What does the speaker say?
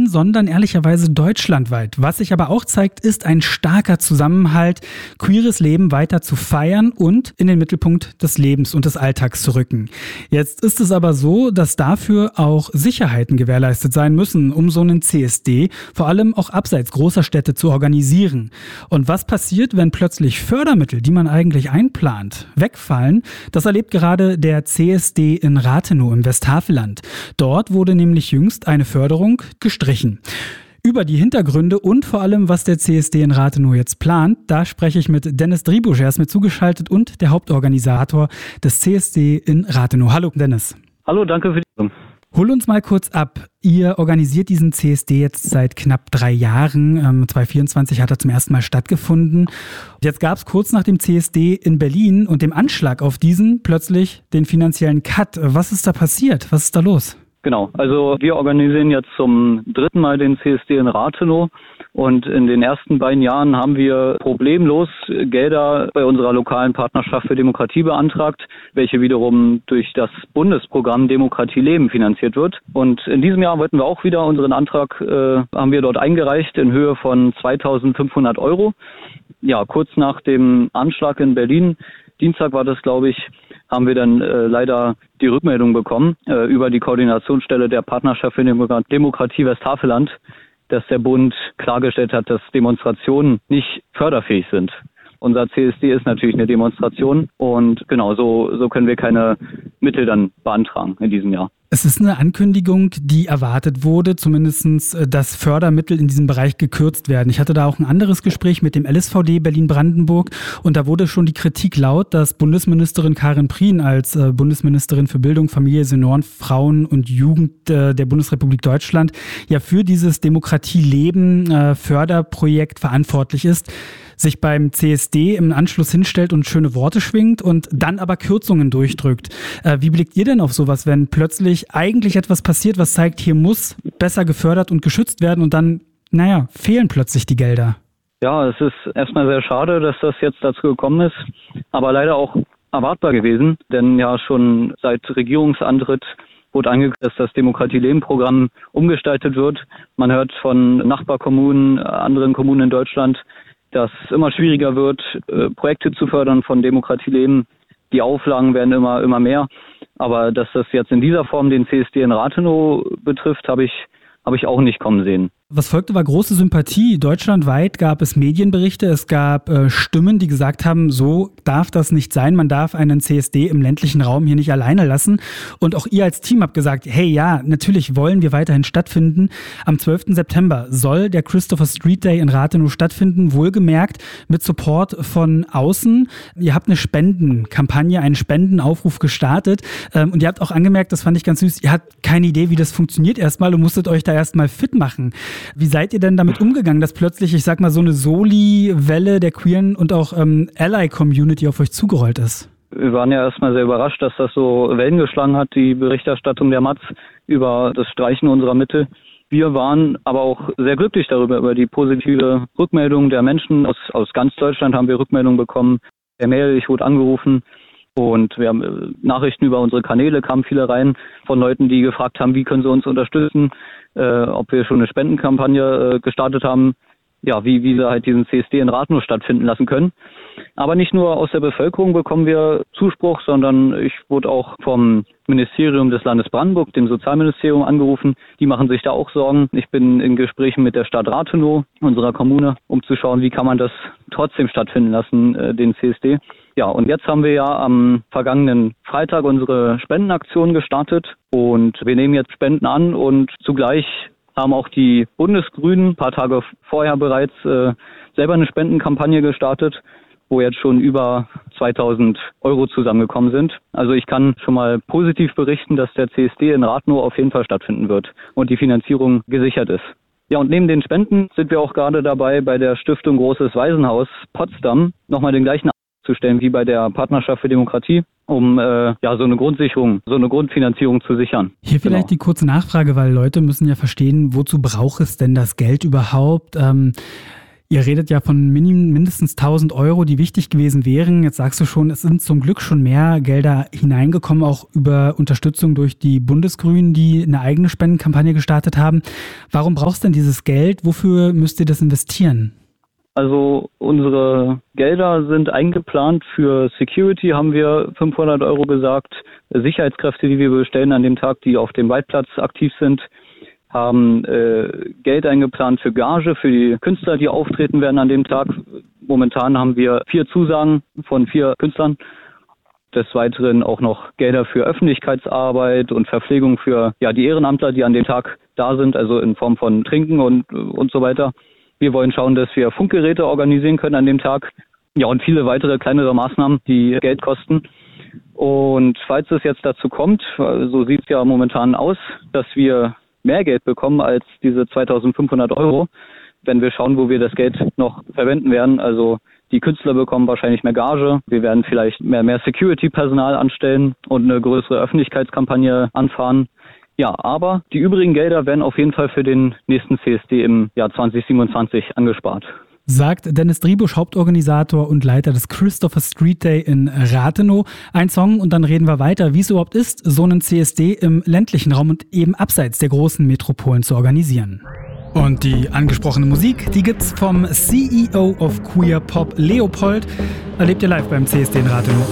sondern ehrlicherweise deutschlandweit. Was sich aber auch zeigt, ist ein starker Zusammenhalt, queeres Leben weiter zu feiern und in den Mittelpunkt des Lebens und des Alltags zu rücken. Jetzt ist es aber so, dass dafür auch Sicherheiten gewährleistet sein müssen, um so einen CSD vor allem auch abseits großer Städte zu organisieren. Und was passiert, wenn plötzlich Fördermittel, die man eigentlich einplant, wegfallen? Das erlebt gerade der CSD in Rathenow im Westhaveland. Dort wurde nämlich jüngst eine Förderung gestrichen. Über die Hintergründe und vor allem, was der CSD in Rathenow jetzt plant, da spreche ich mit Dennis Dribusch. Er ist mir zugeschaltet und der Hauptorganisator des CSD in Rathenow. Hallo Dennis. Hallo, danke für die. Hol uns mal kurz ab. Ihr organisiert diesen CSD jetzt seit knapp 3 Jahren. 2024 hat er zum ersten Mal stattgefunden. Jetzt gab es kurz nach dem CSD in Berlin und dem Anschlag auf diesen plötzlich den finanziellen Cut. Was ist da passiert? Was ist da los? Genau, also wir organisieren jetzt zum 3. Mal den CSD in Rathenow und in den ersten beiden Jahren haben wir problemlos Gelder bei unserer lokalen Partnerschaft für Demokratie beantragt, welche wiederum durch das Bundesprogramm Demokratie Leben finanziert wird. Und in diesem Jahr wollten wir auch wieder unseren Antrag, haben wir dort eingereicht in Höhe von 2.500 €. Ja, kurz nach dem Anschlag in Berlin, Dienstag war das, glaube ich, haben wir dann leider die Rückmeldung bekommen über die Koordinationsstelle der Partnerschaft für Demokratie Westhaveland, dass der Bund klargestellt hat, dass Demonstrationen nicht förderfähig sind. Unser CSD ist natürlich eine Demonstration und genau, so können wir keine Mittel dann beantragen in diesem Jahr. Es ist eine Ankündigung, die erwartet wurde, zumindest, dass Fördermittel in diesem Bereich gekürzt werden. Ich hatte da auch ein anderes Gespräch mit dem LSVD Berlin-Brandenburg und da wurde schon die Kritik laut, dass Bundesministerin Karin Prien als Bundesministerin für Bildung, Familie, Senioren, Frauen und Jugend der Bundesrepublik Deutschland ja für dieses Demokratie-Leben Förderprojekt verantwortlich ist, sich beim CSD im Anschluss hinstellt und schöne Worte schwingt und dann aber Kürzungen durchdrückt. Wie blickt ihr denn auf sowas, wenn plötzlich eigentlich etwas passiert, was zeigt, hier muss besser gefördert und geschützt werden und dann, fehlen plötzlich die Gelder? Ja, es ist erstmal sehr schade, dass das jetzt dazu gekommen ist, aber leider auch erwartbar gewesen, denn ja schon seit Regierungsantritt wurde angekündigt, dass das Demokratie-Leben-Programm umgestaltet wird. Man hört von Nachbarkommunen, anderen Kommunen in Deutschland, dass es immer schwieriger wird, Projekte zu fördern von Demokratie Leben. Die Auflagen werden immer mehr. Aber dass das jetzt in dieser Form den CSD in Rathenow betrifft, habe ich auch nicht kommen sehen. Was folgte, war große Sympathie. Deutschlandweit gab es Medienberichte, es gab Stimmen, die gesagt haben, so darf das nicht sein, man darf einen CSD im ländlichen Raum hier nicht alleine lassen. Und auch ihr als Team habt gesagt, hey ja, natürlich wollen wir weiterhin stattfinden. Am 12. September soll der Christopher Street Day in Rathenow stattfinden, wohlgemerkt mit Support von außen. Ihr habt eine Spendenkampagne, einen Spendenaufruf gestartet und ihr habt auch angemerkt, das fand ich ganz süß, ihr habt keine Idee, wie das funktioniert erstmal und musstet euch da erstmal fit machen. Wie seid ihr denn damit umgegangen, dass plötzlich, ich sag mal, so eine Soli-Welle der queeren und auch Ally-Community auf euch zugerollt ist? Wir waren ja erstmal sehr überrascht, dass das so Wellen geschlagen hat, die Berichterstattung der Matz über das Streichen unserer Mittel. Wir waren aber auch sehr glücklich darüber, über die positive Rückmeldung der Menschen. Aus ganz Deutschland haben wir Rückmeldungen bekommen. Per Mail, ich wurde angerufen. Und wir haben Nachrichten über unsere Kanäle, kamen viele rein von Leuten, die gefragt haben, wie können sie uns unterstützen, ob wir schon eine Spendenkampagne gestartet haben, ja, wie wir halt diesen CSD in Rathenow stattfinden lassen können. Aber nicht nur aus der Bevölkerung bekommen wir Zuspruch, sondern ich wurde auch vom Ministerium des Landes Brandenburg, dem Sozialministerium, angerufen. Die machen sich da auch Sorgen. Ich bin in Gesprächen mit der Stadt Rathenow, unserer Kommune, um zu schauen, wie kann man das trotzdem stattfinden lassen, den CSD. Ja, und jetzt haben wir ja am vergangenen Freitag unsere Spendenaktion gestartet und wir nehmen jetzt Spenden an und zugleich haben auch die Bundesgrünen ein paar Tage vorher bereits selber eine Spendenkampagne gestartet, wo jetzt schon über 2.000 € zusammengekommen sind. Also ich kann schon mal positiv berichten, dass der CSD in Rathenow auf jeden Fall stattfinden wird und die Finanzierung gesichert ist. Ja, und neben den Spenden sind wir auch gerade dabei, bei der Stiftung Großes Waisenhaus Potsdam nochmal den gleichen zu stellen wie bei der Partnerschaft für Demokratie, um so eine Grundsicherung, so eine Grundfinanzierung zu sichern. Hier vielleicht die kurze Nachfrage, weil Leute müssen ja verstehen, wozu braucht es denn das Geld überhaupt? Ihr redet ja von mindestens 1.000 Euro, die wichtig gewesen wären. Jetzt sagst du schon, es sind zum Glück schon mehr Gelder hineingekommen, auch über Unterstützung durch die Bundesgrünen, die eine eigene Spendenkampagne gestartet haben. Warum brauchst du denn dieses Geld? Wofür müsst ihr das investieren? Also unsere Gelder sind eingeplant für Security, haben wir 500 Euro gesagt. Sicherheitskräfte, die wir bestellen an dem Tag, die auf dem Waldplatz aktiv sind, haben Geld eingeplant für Gage, für die Künstler, die auftreten werden an dem Tag. Momentan haben wir 4 Zusagen von 4 Künstlern. Des Weiteren auch noch Gelder für Öffentlichkeitsarbeit und Verpflegung für die Ehrenamtler, die an dem Tag da sind, also in Form von Trinken und so weiter. Wir wollen schauen, dass wir Funkgeräte organisieren können an dem Tag. Ja, und viele weitere kleinere Maßnahmen, die Geld kosten. Und falls es jetzt dazu kommt, so sieht es ja momentan aus, dass wir mehr Geld bekommen als diese 2.500 Euro, wenn wir schauen, wo wir das Geld noch verwenden werden. Also die Künstler bekommen wahrscheinlich mehr Gage. Wir werden vielleicht mehr Security-Personal anstellen und eine größere Öffentlichkeitskampagne anfahren. Ja, aber die übrigen Gelder werden auf jeden Fall für den nächsten CSD im Jahr 2027 angespart. Sagt Dennis Driebusch, Hauptorganisator und Leiter des Christopher Street Day in Rathenow. Ein Song und dann reden wir weiter, wie es überhaupt ist, so einen CSD im ländlichen Raum und eben abseits der großen Metropolen zu organisieren. Und die angesprochene Musik, die gibt's vom CEO of Queer Pop, Leopold. Erlebt ihr live beim CSD in Rathenow.